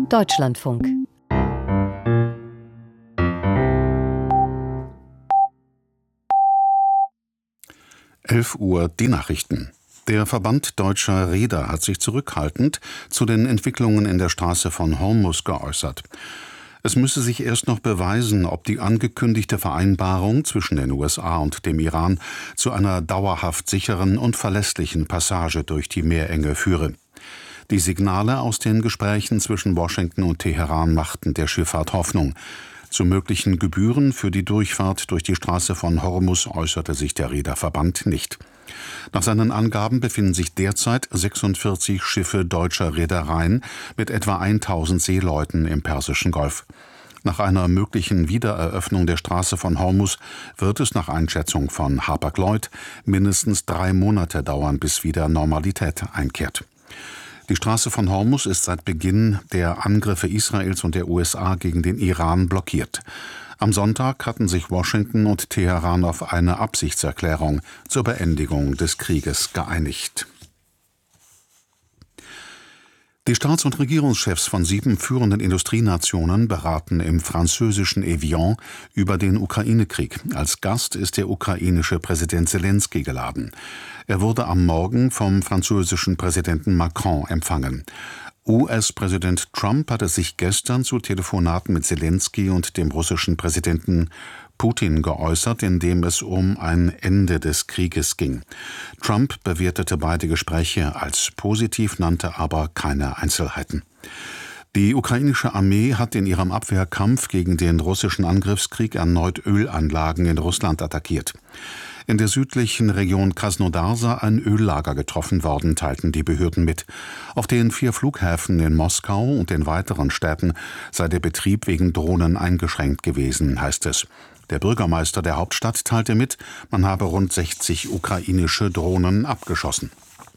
Deutschlandfunk. Uhr die Nachrichten. Der Verband Deutscher Reeder hat sich zurückhaltend zu den Entwicklungen in der Straße von Hormuz geäußert. Es müsse sich erst noch beweisen, ob die angekündigte Vereinbarung zwischen den USA und dem Iran zu einer dauerhaft sicheren und verlässlichen Passage durch die Meerenge führe. Die Signale aus den Gesprächen zwischen Washington und Teheran machten der Schifffahrt Hoffnung. Zu möglichen Gebühren für die Durchfahrt durch die Straße von Hormuz äußerte sich der Reederverband nicht. Nach seinen Angaben befinden sich derzeit 46 Schiffe deutscher Reedereien mit etwa 1000 Seeleuten im Persischen Golf. Nach einer möglichen Wiedereröffnung der Straße von Hormuz wird es nach Einschätzung von Hapag-Lloyd mindestens 3 Monate dauern, bis wieder Normalität einkehrt. Die Straße von Hormuz ist seit Beginn der Angriffe Israels und der USA gegen den Iran blockiert. Am Sonntag hatten sich Washington und Teheran auf eine Absichtserklärung zur Beendigung des Krieges geeinigt. Die Staats- und Regierungschefs von 7 führenden Industrienationen beraten im französischen Evian über den Ukraine-Krieg. Als Gast ist der ukrainische Präsident Selenskyj geladen. Er wurde am Morgen vom französischen Präsidenten Macron empfangen. US-Präsident Trump hatte sich gestern zu Telefonaten mit Selenskyj und dem russischen Präsidenten Putin geäußert, in dem es um ein Ende des Krieges ging. Trump bewertete beide Gespräche als positiv, nannte aber keine Einzelheiten. Die ukrainische Armee hat in ihrem Abwehrkampf gegen den russischen Angriffskrieg erneut Ölanlagen in Russland attackiert. In der südlichen Region Krasnodar sei ein Öllager getroffen worden, teilten die Behörden mit. Auf den 4 Flughäfen in Moskau und den weiteren Städten sei der Betrieb wegen Drohnen eingeschränkt gewesen, heißt es. Der Bürgermeister der Hauptstadt teilte mit, man habe rund 60 ukrainische Drohnen abgeschossen.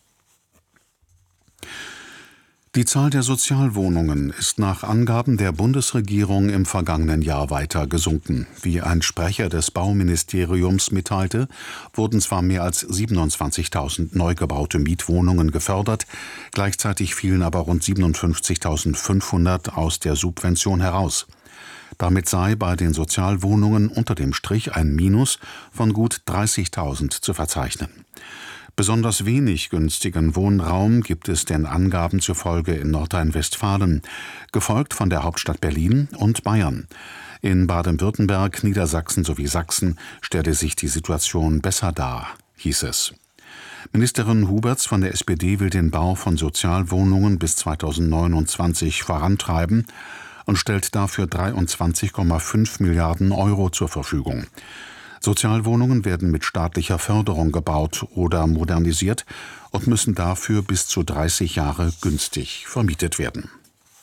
Die Zahl der Sozialwohnungen ist nach Angaben der Bundesregierung im vergangenen Jahr weiter gesunken. Wie ein Sprecher des Bauministeriums mitteilte, wurden zwar mehr als 27.000 neu gebaute Mietwohnungen gefördert, gleichzeitig fielen aber rund 57.500 aus der Subvention heraus. Damit sei bei den Sozialwohnungen unter dem Strich ein Minus von gut 30.000 zu verzeichnen. Besonders wenig günstigen Wohnraum gibt es den Angaben zufolge in Nordrhein-Westfalen, gefolgt von der Hauptstadt Berlin und Bayern. In Baden-Württemberg, Niedersachsen sowie Sachsen stelle sich die Situation besser dar, hieß es. Ministerin Huberts von der SPD will den Bau von Sozialwohnungen bis 2029 vorantreiben und stellt dafür 23,5 Milliarden Euro zur Verfügung. Sozialwohnungen werden mit staatlicher Förderung gebaut oder modernisiert und müssen dafür bis zu 30 Jahre günstig vermietet werden.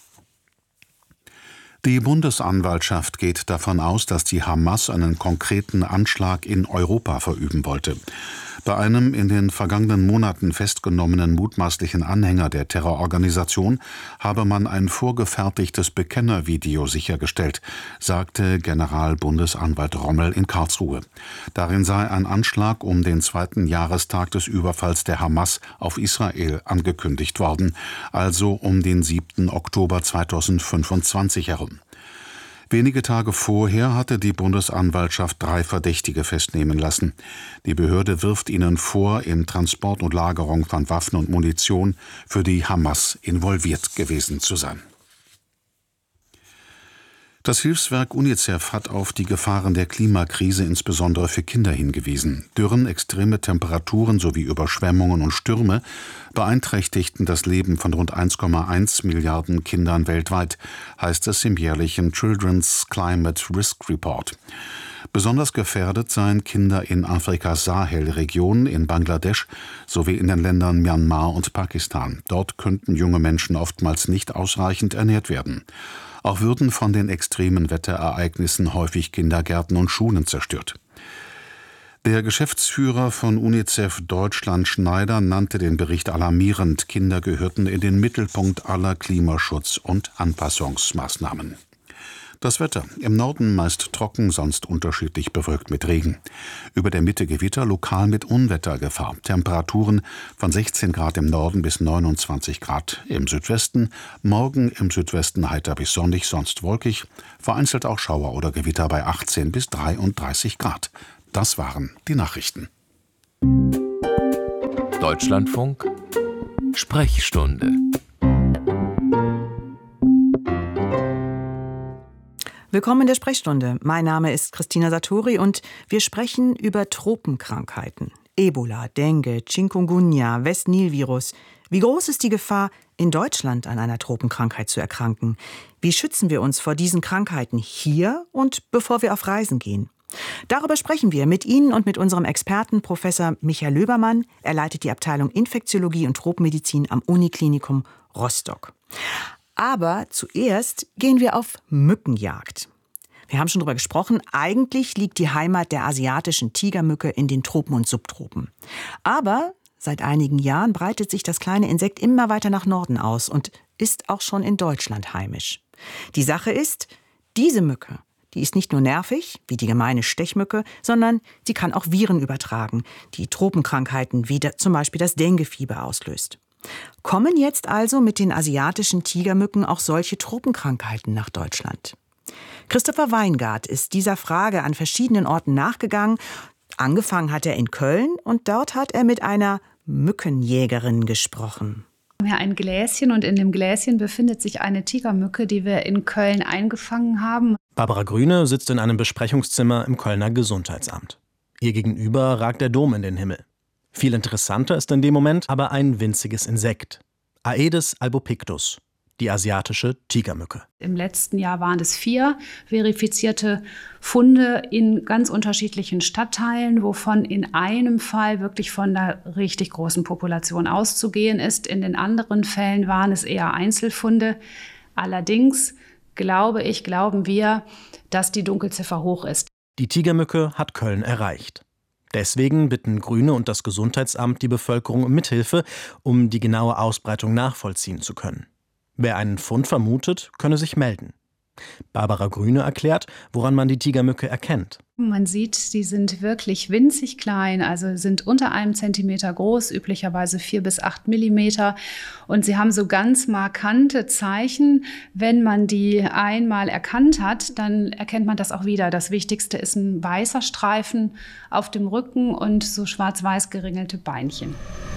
Die Bundesanwaltschaft geht davon aus, dass die Hamas einen konkreten Anschlag in Europa verüben wollte. Bei einem in den vergangenen Monaten festgenommenen mutmaßlichen Anhänger der Terrororganisation habe man ein vorgefertigtes Bekennervideo sichergestellt, sagte Generalbundesanwalt Rommel in Karlsruhe. Darin sei ein Anschlag um den 2. Jahrestag des Überfalls der Hamas auf Israel angekündigt worden, also um den 7. Oktober 2025 herum. Wenige Tage vorher hatte die Bundesanwaltschaft 3 Verdächtige festnehmen lassen. Die Behörde wirft ihnen vor, in Transport und Lagerung von Waffen und Munition für die Hamas involviert gewesen zu sein. Das Hilfswerk UNICEF hat auf die Gefahren der Klimakrise insbesondere für Kinder hingewiesen. Dürren, extreme Temperaturen sowie Überschwemmungen und Stürme beeinträchtigten das Leben von rund 1,1 Milliarden Kindern weltweit, heißt es im jährlichen Children's Climate Risk Report. Besonders gefährdet seien Kinder in Afrikas Sahelregion, in Bangladesch sowie in den Ländern Myanmar und Pakistan. Dort könnten junge Menschen oftmals nicht ausreichend ernährt werden. Auch würden von den extremen Wetterereignissen häufig Kindergärten und Schulen zerstört. Der Geschäftsführer von UNICEF Deutschland Schneider nannte den Bericht alarmierend. Kinder gehörten in den Mittelpunkt aller Klimaschutz- und Anpassungsmaßnahmen. Das Wetter: Im Norden meist trocken, sonst unterschiedlich bewölkt mit Regen. Über der Mitte Gewitter, lokal mit Unwettergefahr. Temperaturen von 16 Grad im Norden bis 29 Grad im Südwesten. Morgen im Südwesten heiter bis sonnig, sonst wolkig. Vereinzelt auch Schauer oder Gewitter bei 18 bis 33 Grad. Das waren die Nachrichten. Deutschlandfunk Sprechstunde. Willkommen in der Sprechstunde. Mein Name ist Christina Sartori und wir sprechen über Tropenkrankheiten. Ebola, Dengue, Chikungunya, West-Nil-Virus. Wie groß ist die Gefahr, in Deutschland an einer Tropenkrankheit zu erkranken? Wie schützen wir uns vor diesen Krankheiten hier und bevor wir auf Reisen gehen? Darüber sprechen wir mit Ihnen und mit unserem Experten Professor Michael Löbermann. Er leitet die Abteilung Infektiologie und Tropenmedizin am Uniklinikum Rostock. Aber zuerst gehen wir auf Mückenjagd. Wir haben schon darüber gesprochen, eigentlich liegt die Heimat der asiatischen Tigermücke in den Tropen und Subtropen. Aber seit einigen Jahren breitet sich das kleine Insekt immer weiter nach Norden aus und ist auch schon in Deutschland heimisch. Die Sache ist, diese Mücke, die ist nicht nur nervig, wie die gemeine Stechmücke, sondern sie kann auch Viren übertragen, die Tropenkrankheiten wie zum Beispiel das Denguefieber auslöst. Kommen jetzt also mit den asiatischen Tigermücken auch solche Tropenkrankheiten nach Deutschland? Christopher Weingart ist dieser Frage an verschiedenen Orten nachgegangen. Angefangen hat er in Köln und dort hat er mit einer Mückenjägerin gesprochen. Wir haben ein Gläschen und in dem Gläschen befindet sich eine Tigermücke, die wir in Köln eingefangen haben. Barbara Grüne sitzt in einem Besprechungszimmer im Kölner Gesundheitsamt. Ihr gegenüber ragt der Dom in den Himmel. Viel interessanter ist in dem Moment aber ein winziges Insekt. Aedes albopictus, die asiatische Tigermücke. Im letzten Jahr waren es 4 verifizierte Funde in ganz unterschiedlichen Stadtteilen, wovon in einem Fall wirklich von einer richtig großen Population auszugehen ist. In den anderen Fällen waren es eher Einzelfunde. Allerdings glauben wir, dass die Dunkelziffer hoch ist. Die Tigermücke hat Köln erreicht. Deswegen bitten Grüne und das Gesundheitsamt die Bevölkerung um Mithilfe, um die genaue Ausbreitung nachvollziehen zu können. Wer einen Fund vermutet, könne sich melden. Barbara Grüne erklärt, woran man die Tigermücke erkennt. Man sieht, sie sind wirklich winzig klein, also sind unter einem Zentimeter groß, üblicherweise 4 bis 8 Millimeter. Und sie haben so ganz markante Zeichen. Wenn man die einmal erkannt hat, dann erkennt man das auch wieder. Das Wichtigste ist ein weißer Streifen auf dem Rücken und so schwarz-weiß geringelte Beinchen.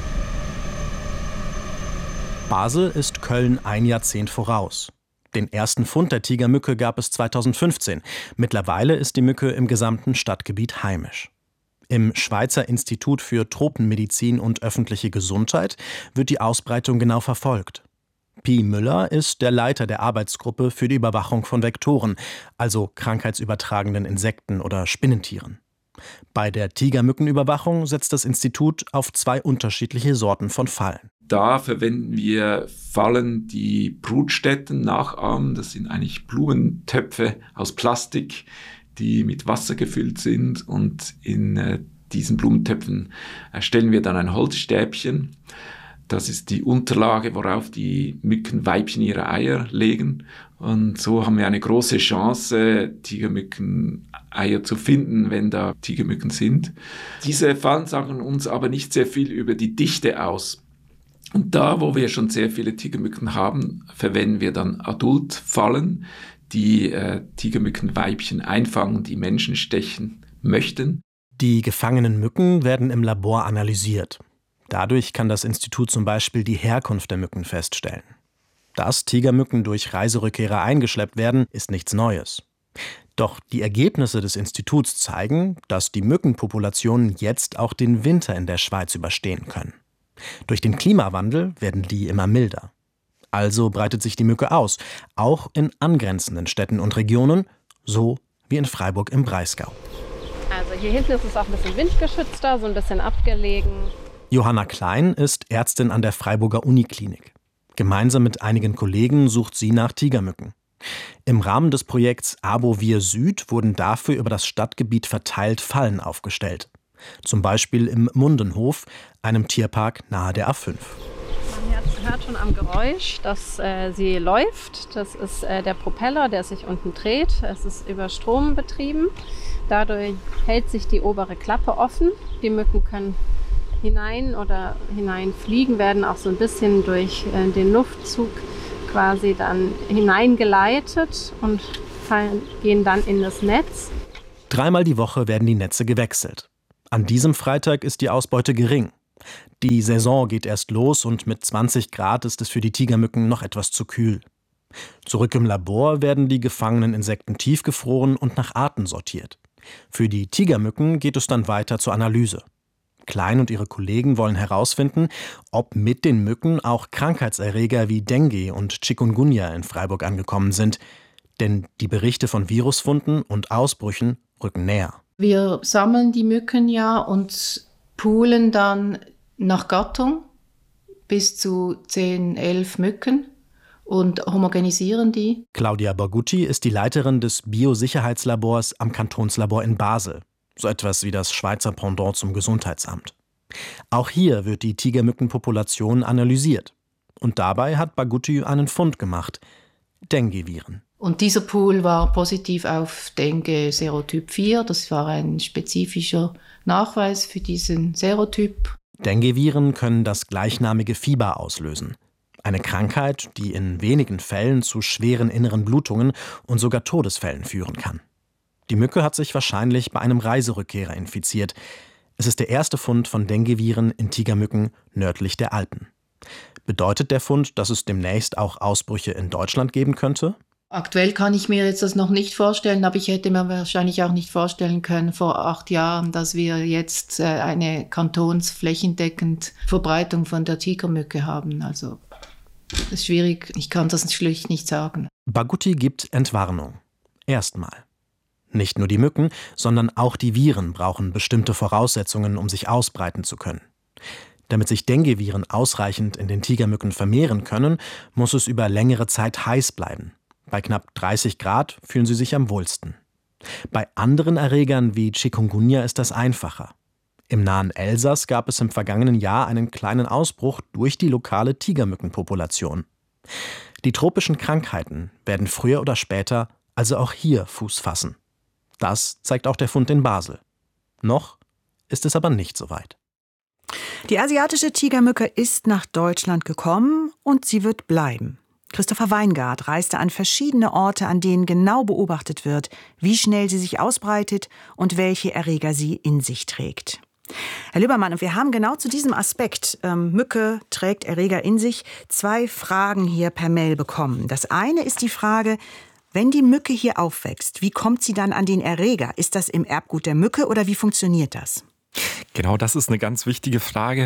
Basel ist Köln ein Jahrzehnt voraus. Den ersten Fund der Tigermücke gab es 2015. Mittlerweile ist die Mücke im gesamten Stadtgebiet heimisch. Im Schweizer Institut für Tropenmedizin und öffentliche Gesundheit wird die Ausbreitung genau verfolgt. Pi Müller ist der Leiter der Arbeitsgruppe für die Überwachung von Vektoren, also krankheitsübertragenden Insekten oder Spinnentieren. Bei der Tigermückenüberwachung setzt das Institut auf 2 unterschiedliche Sorten von Fallen. Da verwenden wir Fallen, die Brutstätten nachahmen. Das sind eigentlich Blumentöpfe aus Plastik, die mit Wasser gefüllt sind. Und in diesen Blumentöpfen stellen wir dann ein Holzstäbchen. Das ist die Unterlage, worauf die Mückenweibchen ihre Eier legen. Und so haben wir eine große Chance, Tigermückeneier zu finden, wenn da Tigermücken sind. Diese Fallen sagen uns aber nicht sehr viel über die Dichte aus. Und da, wo wir schon sehr viele Tigermücken haben, verwenden wir dann Adultfallen, die Tigermückenweibchen einfangen, die Menschen stechen möchten. Die gefangenen Mücken werden im Labor analysiert. Dadurch kann das Institut zum Beispiel die Herkunft der Mücken feststellen. Dass Tigermücken durch Reiserückkehrer eingeschleppt werden, ist nichts Neues. Doch die Ergebnisse des Instituts zeigen, dass die Mückenpopulationen jetzt auch den Winter in der Schweiz überstehen können. Durch den Klimawandel werden die immer milder. Also breitet sich die Mücke aus, auch in angrenzenden Städten und Regionen, so wie in Freiburg im Breisgau. Also hier hinten ist es auch ein bisschen windgeschützter, so ein bisschen abgelegen. Johanna Klein ist Ärztin an der Freiburger Uniklinik. Gemeinsam mit einigen Kollegen sucht sie nach Tigermücken. Im Rahmen des Projekts ABOVIR Süd wurden dafür über das Stadtgebiet verteilt Fallen aufgestellt. Zum Beispiel im Mundenhof, einem Tierpark nahe der A5. Man hört schon am Geräusch, dass sie läuft. Das ist der Propeller, der sich unten dreht. Es ist über Strom betrieben. Dadurch hält sich die obere Klappe offen. Die Mücken können hinein oder hineinfliegen, werden auch so ein bisschen durch den Luftzug quasi dann hineingeleitet und gehen dann in das Netz. 3-mal die Woche werden die Netze gewechselt. An diesem Freitag ist die Ausbeute gering. Die Saison geht erst los und mit 20 Grad ist es für die Tigermücken noch etwas zu kühl. Zurück im Labor werden die gefangenen Insekten tiefgefroren und nach Arten sortiert. Für die Tigermücken geht es dann weiter zur Analyse. Klein und ihre Kollegen wollen herausfinden, ob mit den Mücken auch Krankheitserreger wie Dengue und Chikungunya in Freiburg angekommen sind. Denn die Berichte von Virusfunden und Ausbrüchen rücken näher. Wir sammeln die Mücken ja und poolen dann nach Gattung bis zu 10, 11 Mücken und homogenisieren die. Claudia Borgutti ist die Leiterin des Biosicherheitslabors am Kantonslabor in Basel. So etwas wie das Schweizer Pendant zum Gesundheitsamt. Auch hier wird die Tigermückenpopulation analysiert. Und dabei hat Borgutti einen Fund gemacht: Dengue-Viren. Und dieser Pool war positiv auf Dengue Serotyp 4. Das war ein spezifischer Nachweis für diesen Serotyp. Dengue-Viren können das gleichnamige Fieber auslösen. Eine Krankheit, die in wenigen Fällen zu schweren inneren Blutungen und sogar Todesfällen führen kann. Die Mücke hat sich wahrscheinlich bei einem Reiserückkehrer infiziert. Es ist der erste Fund von Dengue-Viren in Tigermücken nördlich der Alpen. Bedeutet der Fund, dass es demnächst auch Ausbrüche in Deutschland geben könnte? Aktuell kann ich mir jetzt das noch nicht vorstellen, aber ich hätte mir wahrscheinlich auch nicht vorstellen können vor 8 Jahren, dass wir jetzt eine kantonsflächendeckend Verbreitung von der Tigermücke haben. Also das ist schwierig, ich kann das schlicht nicht sagen. Borgutti gibt Entwarnung. Erstmal. Nicht nur die Mücken, sondern auch die Viren brauchen bestimmte Voraussetzungen, um sich ausbreiten zu können. Damit sich Dengue-Viren ausreichend in den Tigermücken vermehren können, muss es über längere Zeit heiß bleiben. Bei knapp 30 Grad fühlen sie sich am wohlsten. Bei anderen Erregern wie Chikungunya ist das einfacher. Im nahen Elsass gab es im vergangenen Jahr einen kleinen Ausbruch durch die lokale Tigermückenpopulation. Die tropischen Krankheiten werden früher oder später also auch hier Fuß fassen. Das zeigt auch der Fund in Basel. Noch ist es aber nicht so weit. Die asiatische Tigermücke ist nach Deutschland gekommen und sie wird bleiben. Christopher Weingart reiste an verschiedene Orte, an denen genau beobachtet wird, wie schnell sie sich ausbreitet und welche Erreger sie in sich trägt. Herr Lübbermann, und wir haben genau zu diesem Aspekt, Mücke trägt Erreger in sich, 2 Fragen hier per Mail bekommen. Das eine ist die Frage: Wenn die Mücke hier aufwächst, wie kommt sie dann an den Erreger? Ist das im Erbgut der Mücke oder wie funktioniert das? Genau, das ist eine ganz wichtige Frage.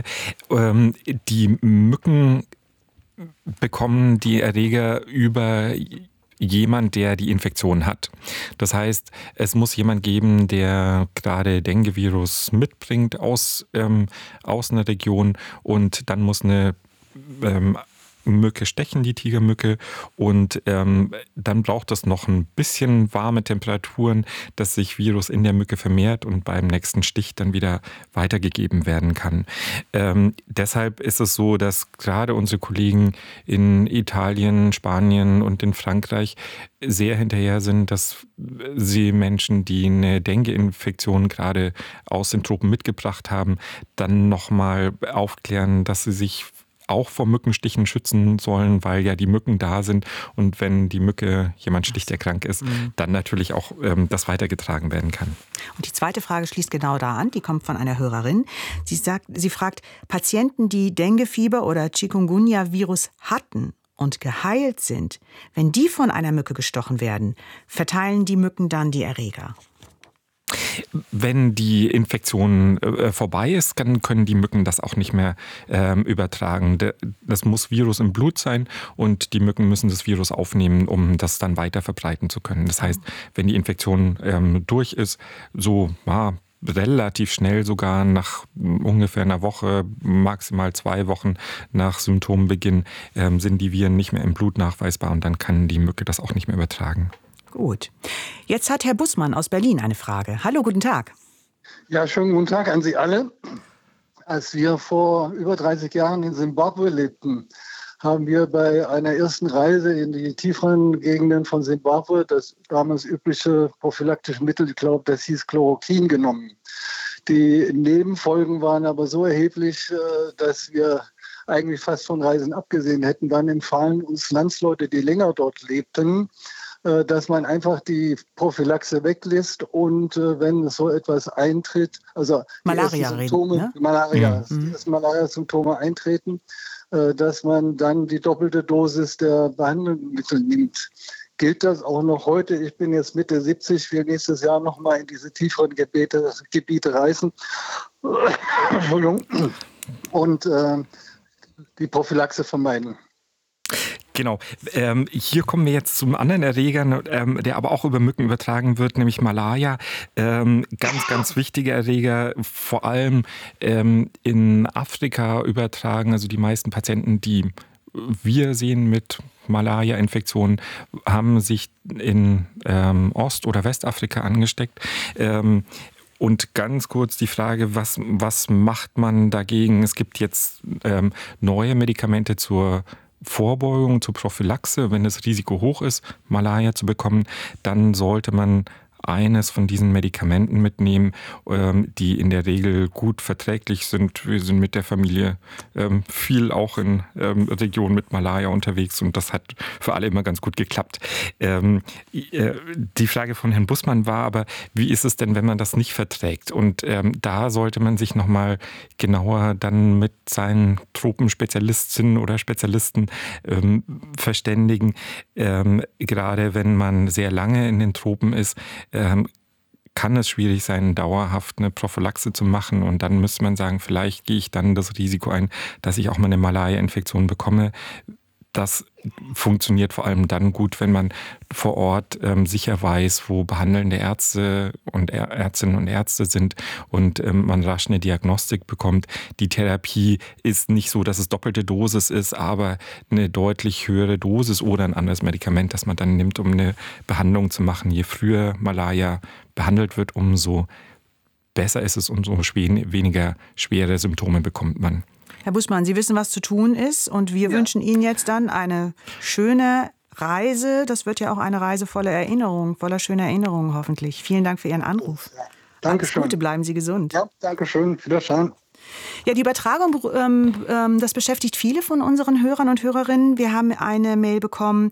Die Mücken bekommen die Erreger über jemand, der die Infektion hat. Das heißt, es muss jemand geben, der gerade Dengue-Virus mitbringt aus einer Region, und dann muss eine Mücke stechen, die Tigermücke, und dann braucht es noch ein bisschen warme Temperaturen, dass sich Virus in der Mücke vermehrt und beim nächsten Stich dann wieder weitergegeben werden kann. Deshalb ist es so, dass gerade unsere Kollegen in Italien, Spanien und in Frankreich sehr hinterher sind, dass sie Menschen, die eine Dengue-Infektion gerade aus den Tropen mitgebracht haben, dann nochmal aufklären, dass sie sich auch vor Mückenstichen schützen sollen, weil ja die Mücken da sind, und wenn die Mücke jemand sticht, der krank ist, dann natürlich auch das weitergetragen werden kann. Und die zweite Frage schließt genau da an, die kommt von einer Hörerin. Sie fragt: Patienten, die Denguefieber oder Chikungunya-Virus hatten und geheilt sind, wenn die von einer Mücke gestochen werden, verteilen die Mücken dann die Erreger? Wenn die Infektion vorbei ist, dann können die Mücken das auch nicht mehr übertragen. Das muss Virus im Blut sein, und die Mücken müssen das Virus aufnehmen, um das dann weiter verbreiten zu können. Das heißt, wenn die Infektion durch ist, so relativ schnell, sogar nach ungefähr einer Woche, maximal 2 Wochen nach Symptombeginn, sind die Viren nicht mehr im Blut nachweisbar, und dann kann die Mücke das auch nicht mehr übertragen. Gut. Jetzt hat Herr Bussmann aus Berlin eine Frage. Hallo, guten Tag. Ja, schönen guten Tag an Sie alle. Als wir vor über 30 Jahren in Simbabwe lebten, haben wir bei einer ersten Reise in die tieferen Gegenden von Simbabwe das damals übliche prophylaktische Mittel, ich glaube, das hieß Chloroquin, genommen. Die Nebenfolgen waren aber so erheblich, dass wir eigentlich fast von Reisen abgesehen hätten. Dann empfahlen uns Landsleute, die länger dort lebten, dass man einfach die Prophylaxe weglässt und wenn so etwas eintritt, also Malaria die Symptome, ne? Malaria-Symptome eintreten, dass man dann die doppelte Dosis der Behandlungsmittel nimmt. Gilt das auch noch heute? Ich bin jetzt Mitte 70, will nächstes Jahr noch mal in diese tieferen Gebiete reisen. Und die Prophylaxe vermeiden. Genau. Hier kommen wir jetzt zum anderen Erreger, der aber auch über Mücken übertragen wird, nämlich Malaria. Ganz, ganz wichtiger Erreger, vor allem in Afrika übertragen. Also die meisten Patienten, die wir sehen mit Malaria-Infektionen, haben sich in Ost- oder Westafrika angesteckt. Und ganz kurz die Frage, was macht man dagegen? Es gibt jetzt neue Medikamente zur Vorbeugung, zur Prophylaxe. Wenn das Risiko hoch ist, Malaria zu bekommen, dann sollte man eines von diesen Medikamenten mitnehmen, die in der Regel gut verträglich sind. Wir sind mit der Familie viel auch in Regionen mit Malaria unterwegs und das hat für alle immer ganz gut geklappt. Die Frage von Herrn Bussmann war aber, wie ist es denn, wenn man das nicht verträgt? Und da sollte man sich nochmal genauer dann mit seinen Tropenspezialistinnen oder Spezialisten verständigen. Gerade wenn man sehr lange in den Tropen ist, kann es schwierig sein, dauerhaft eine Prophylaxe zu machen. Und dann müsste man sagen, vielleicht gehe ich dann das Risiko ein, dass ich auch mal eine Malaria-Infektion bekomme. Das funktioniert vor allem dann gut, wenn man vor Ort sicher weiß, wo behandelnde Ärzte und Ärztinnen und Ärzte sind und man rasch eine Diagnostik bekommt. Die Therapie ist nicht so, dass es doppelte Dosis ist, aber eine deutlich höhere Dosis oder ein anderes Medikament, das man dann nimmt, um eine Behandlung zu machen. Je früher Malaria behandelt wird, umso besser ist es, umso weniger schwere Symptome bekommt man. Herr Bussmann, Sie wissen, was zu tun ist und wir wünschen Ihnen jetzt dann eine schöne Reise. Das wird ja auch eine Reise voller Erinnerungen, voller schöner Erinnerungen hoffentlich. Vielen Dank für Ihren Anruf. Ja, danke schön. Alles Gute, bleiben Sie gesund. Ja, danke schön. Wiederschauen. Ja, die Übertragung, das beschäftigt viele von unseren Hörern und Hörerinnen. Wir haben eine Mail bekommen.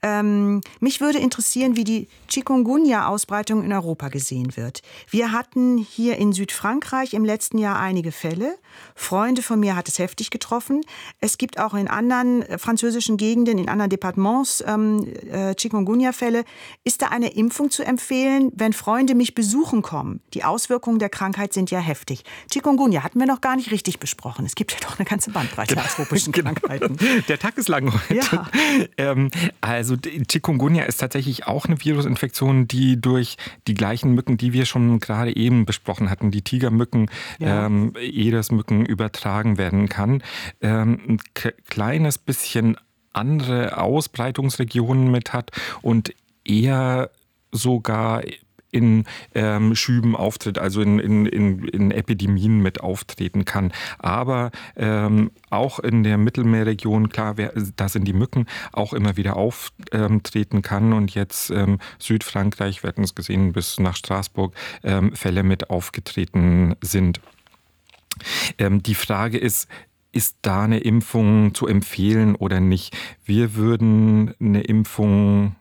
Mich würde interessieren, wie die Chikungunya-Ausbreitung in Europa gesehen wird. Wir hatten hier in Südfrankreich im letzten Jahr einige Fälle. Freunde von mir hat es heftig getroffen. Es gibt auch in anderen französischen Gegenden, in anderen Departements Chikungunya-Fälle. Ist da eine Impfung zu empfehlen, wenn Freunde mich besuchen kommen? Die Auswirkungen der Krankheit sind ja heftig. Chikungunya hatten wir noch gar nicht richtig besprochen. Es gibt ja doch eine ganze Bandbreite an tropischen Krankheiten. Der Tag ist lang heute. Ja. Also Chikungunya ist tatsächlich auch eine Virusinfektion, die durch die gleichen Mücken, die wir schon gerade eben besprochen hatten, die Tigermücken, Aedes-Mücken übertragen werden kann. Ein kleines bisschen andere Ausbreitungsregionen mit hat und eher sogar in Schüben auftritt, also in Epidemien mit auftreten kann. Aber auch in der Mittelmeerregion, klar, da sind die Mücken, auch immer wieder auftreten kann. Und jetzt Südfrankreich, wir hatten es gesehen, bis nach Straßburg Fälle mit aufgetreten sind. Die Frage ist da eine Impfung zu empfehlen oder nicht? Wir würden eine Impfung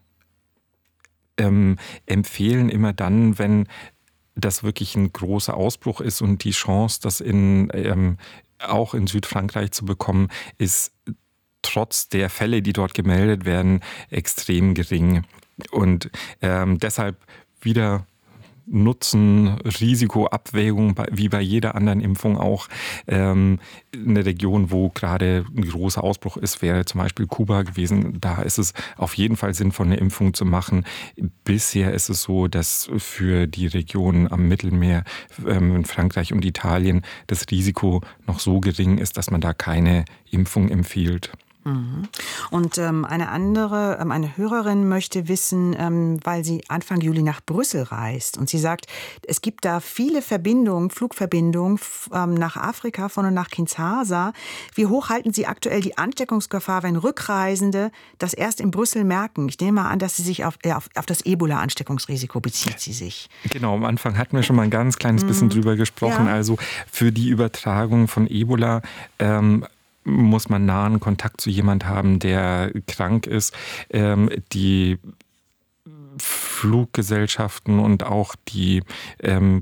empfehlen immer dann, wenn das wirklich ein großer Ausbruch ist und die Chance, das auch in Südfrankreich zu bekommen, ist trotz der Fälle, die dort gemeldet werden, extrem gering. Und deshalb wieder Nutzen-Risiko-Abwägung, wie bei jeder anderen Impfung auch. Eine Region, wo gerade ein großer Ausbruch ist, wäre zum Beispiel Kuba gewesen. Da ist es auf jeden Fall sinnvoll, eine Impfung zu machen. Bisher ist es so, dass für die Regionen am Mittelmeer, in Frankreich und Italien, das Risiko noch so gering ist, dass man da keine Impfung empfiehlt. Und eine Hörerin möchte wissen, weil sie Anfang Juli nach Brüssel reist und sie sagt, es gibt da viele Flugverbindungen nach Afrika von und nach Kinshasa. Wie hoch halten Sie aktuell die Ansteckungsgefahr, wenn Rückreisende das erst in Brüssel merken? Ich nehme mal an, dass Sie sich auf das Ebola-Ansteckungsrisiko bezieht sie sich. Genau, am Anfang hatten wir schon mal ein ganz kleines bisschen drüber gesprochen. Ja. Also für die Übertragung von Ebola muss man nahen Kontakt zu jemand haben, der krank ist. Die Fluggesellschaften und auch die